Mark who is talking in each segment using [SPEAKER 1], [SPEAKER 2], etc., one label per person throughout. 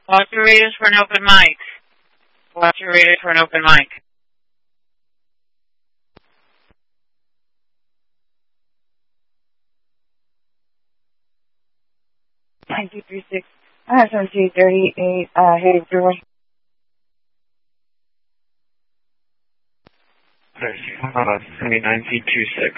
[SPEAKER 1] Watch your readers for an open mic. Watch your readers for an open mic.
[SPEAKER 2] 9236. I have 1738, heading through.
[SPEAKER 3] 9226.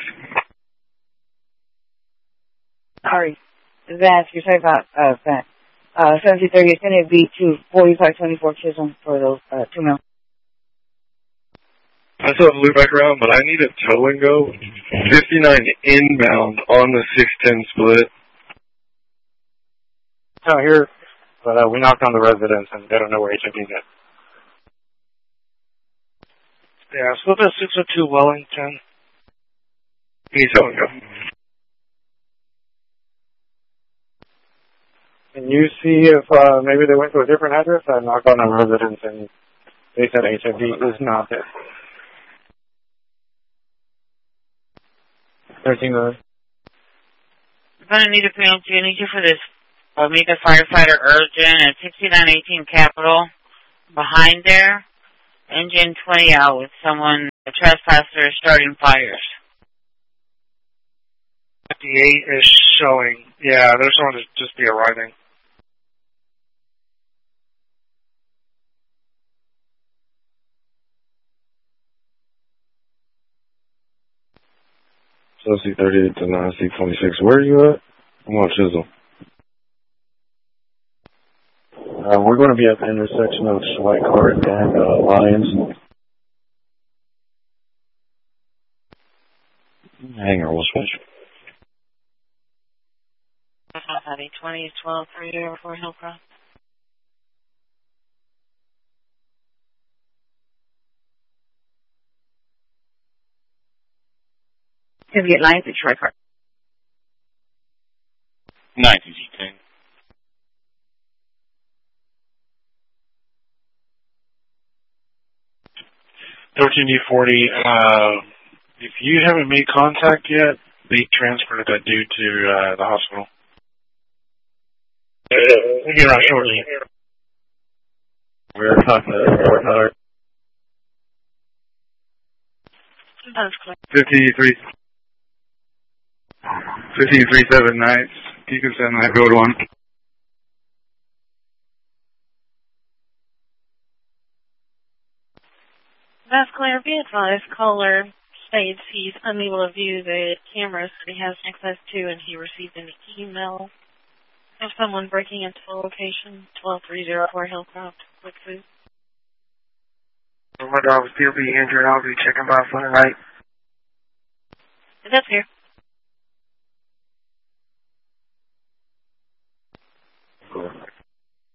[SPEAKER 2] Sorry. Vance, you're talking about, Vance. 1730 is going to be to 4524 Chisholm for those, 2 mil.
[SPEAKER 3] I still have to loop back around, but I need a tow and go. 59 inbound on the 610 split.
[SPEAKER 4] Out here, but we knocked on the residence and they don't know where HMP's at.
[SPEAKER 5] Yeah, split at 602 Wellington.
[SPEAKER 3] Need tow and go.
[SPEAKER 4] Can you see if maybe they went to a different address? I knocked on a residence and they said HMP is not there. 13 minutes.
[SPEAKER 1] I'm going to need a penalty. I need you for this. I'll meet the firefighter urgent at 6918 Capitol. Behind there, engine 20 out with someone, a trespasser, starting fires.
[SPEAKER 5] 58 is showing. Yeah, there's someone to just be arriving.
[SPEAKER 3] So C38 to 9C26. Where are you at? I'm on Chisholm.
[SPEAKER 4] We're going to be at the intersection of Schweikart and Lyons.
[SPEAKER 3] Hangar will switch.
[SPEAKER 1] 20 is 12-304 Hillcroft.
[SPEAKER 2] Can we get lines at Schweikart?
[SPEAKER 3] 9C10.
[SPEAKER 5] 13D40, if you haven't made contact yet, they transferred that dude to the hospital. We'll get around shortly.
[SPEAKER 3] We're talking to 53. 5337 nights. You can send that code one.
[SPEAKER 6] That's clear. Be advised, caller states he's unable to view the cameras he has access to, and he received an email of someone breaking into the location, 12304 Hillcroft. Quick food.
[SPEAKER 5] My dog will still be injured. I'll be checking by for the night.
[SPEAKER 6] That's here.
[SPEAKER 3] Cool.